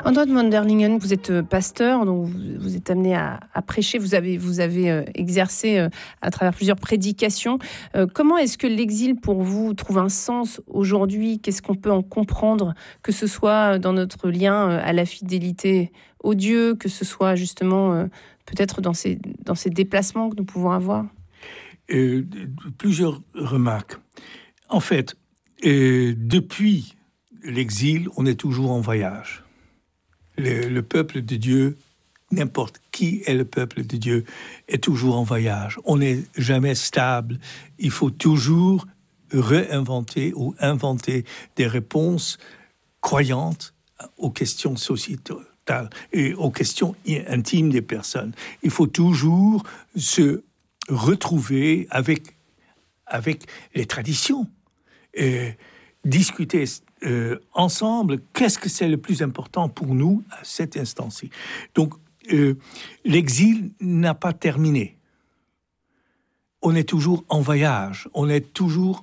Anton van der Lingen, vous êtes pasteur, donc vous êtes amené à prêcher, vous avez exercé à travers plusieurs prédications. Comment est-ce que l'exil pour vous trouve un sens aujourd'hui ? Qu'est-ce qu'on peut en comprendre, que ce soit dans notre lien à la fidélité au Dieu, que ce soit justement peut-être dans ces déplacements que nous pouvons avoir ? Plusieurs remarques. En fait, depuis l'exil, on est toujours en voyage. Le peuple de Dieu, n'importe qui est le peuple de Dieu, est toujours en voyage. On n'est jamais stable. Il faut toujours réinventer ou inventer des réponses croyantes aux questions sociétales et aux questions intimes des personnes. Il faut toujours se retrouver avec les traditions, discuter ensemble, qu'est-ce que c'est le plus important pour nous à cet instant-ci. Donc, l'exil n'a pas terminé. On est toujours en voyage, on est toujours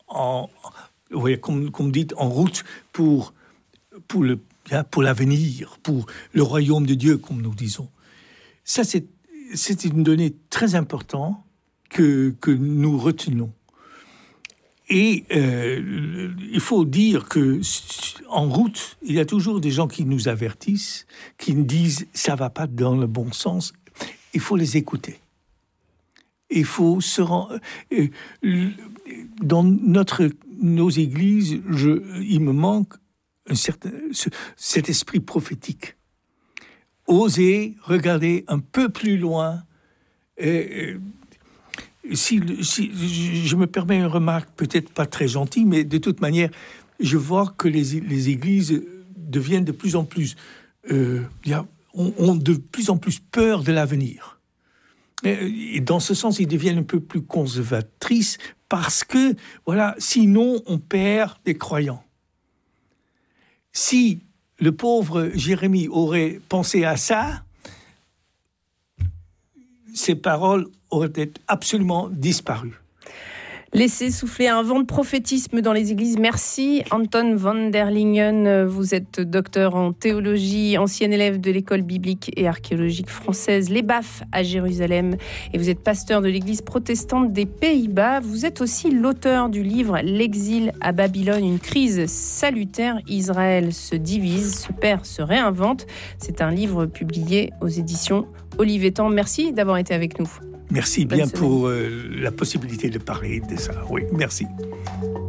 comme dit, en route pour l'avenir, pour le royaume de Dieu, comme nous disons. Ça, c'est une donnée très importante que nous retenons. Et il faut dire que en route, il y a toujours des gens qui nous avertissent, qui nous disent « ça va pas dans le bon sens ». Il faut les écouter. Il faut se rendre... Dans nos églises, il me manque cet esprit prophétique. Oser regarder un peu plus loin. Si je me permets une remarque peut-être pas très gentille, mais de toute manière, je vois que les églises deviennent de plus en plus... ont de plus en plus peur de l'avenir. Et dans ce sens, ils deviennent un peu plus conservatrices parce que, sinon, on perd des croyants. Si le pauvre Jérémie aurait pensé à ça, ses paroles auraient absolument disparu. Laissez souffler un vent de prophétisme dans les églises. Merci Anton van der Lingen. Vous êtes docteur en théologie, ancien élève de l'école biblique et archéologique française, les BAF à Jérusalem. Et vous êtes pasteur de l'église protestante des Pays-Bas. Vous êtes aussi l'auteur du livre « L'exil à Babylone, une crise salutaire. Israël se divise, se perd, se réinvente ». C'est un livre publié aux éditions Olivetan. Merci d'avoir été avec nous. Merci bien pour la possibilité de parler de ça. Oui, merci.